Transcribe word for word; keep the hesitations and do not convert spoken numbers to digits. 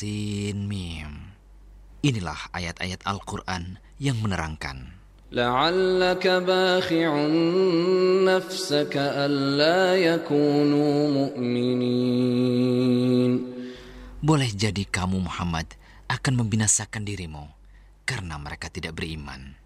Sin Mim. Inilah ayat-ayat Al-Quran yang menerangkan. لعلك باخع نفسك ألا يكونوا مؤمنين. Boleh jadi kamu Muhammad akan membinasakan dirimu karena mereka tidak beriman.